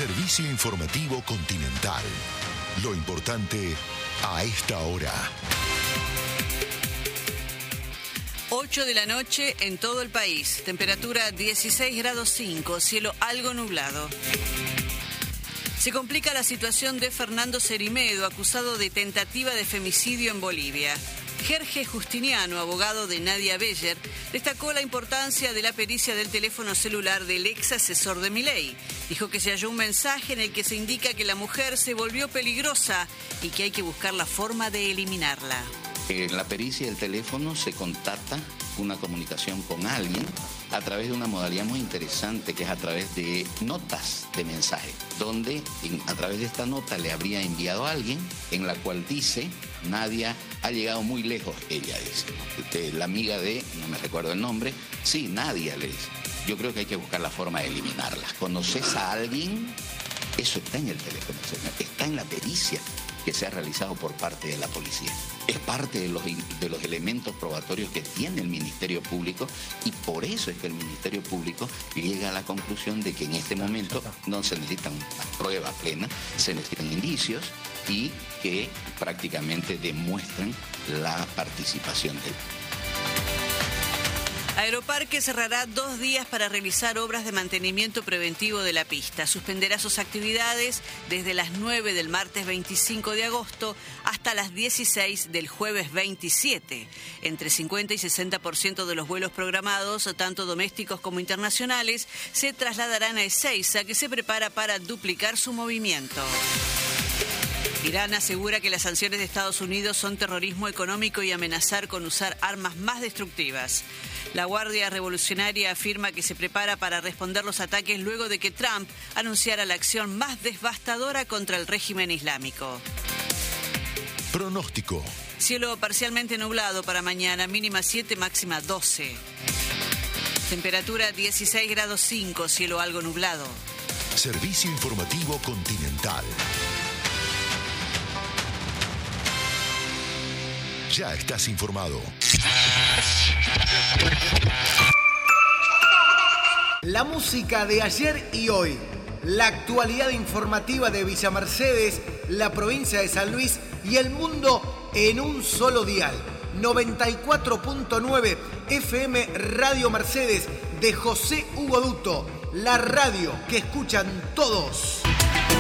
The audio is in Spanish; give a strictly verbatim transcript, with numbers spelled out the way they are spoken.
Servicio informativo Continental. Lo importante a esta hora. ocho de la noche en todo el país. Temperatura dieciséis grados cinco, cielo algo nublado. Se complica la situación de Fernando Cerimedo, acusado de tentativa de femicidio en Bolivia. Jorge Justiniano, abogado de Nadia Beller, destacó la importancia de la pericia del teléfono celular del ex asesor de Milei. Dijo que se halló un mensaje en el que se indica que la mujer se volvió peligrosa y que hay que buscar la forma de eliminarla. En la pericia del teléfono se contacta una comunicación con alguien a través de una modalidad muy interesante que es a través de notas de mensaje, donde en, a través de esta nota le habría enviado a alguien en la cual dice: Nadia ha llegado muy lejos, ella dice. De, la amiga de, no me recuerdo el nombre, sí, Nadia le dice. Yo creo que hay que buscar la forma de eliminarlas. ¿Conoces a alguien? Eso está en el teléfono, está en la pericia que se ha realizado por parte de la policía. Es parte de los, de los elementos probatorios que tiene el Ministerio Público y por eso es que el Ministerio Público llega a la conclusión de que en este momento no se necesitan una prueba plena, se necesitan indicios y que prácticamente demuestren la participación del Aeroparque cerrará dos días para realizar obras de mantenimiento preventivo de la pista. Suspenderá sus actividades desde las nueve del martes veinticinco de agosto hasta las dieciséis del jueves veintisiete. Entre cincuenta y sesenta por ciento de los vuelos programados, tanto domésticos como internacionales, se trasladarán a Ezeiza, que se prepara para duplicar su movimiento. Irán asegura que las sanciones de Estados Unidos son terrorismo económico y amenazar con usar armas más destructivas. La Guardia Revolucionaria afirma que se prepara para responder los ataques luego de que Trump anunciara la acción más devastadora contra el régimen islámico. Pronóstico. Cielo parcialmente nublado para mañana, mínima siete, máxima doce. Temperatura dieciséis grados cinco, cielo algo nublado. Servicio informativo Continental. Ya estás informado. La música de ayer y hoy. La actualidad informativa de Villa Mercedes, la provincia de San Luis y el mundo en un solo dial. noventa y cuatro punto nueve F M Radio Mercedes de José Hugo Duto. La radio que escuchan todos.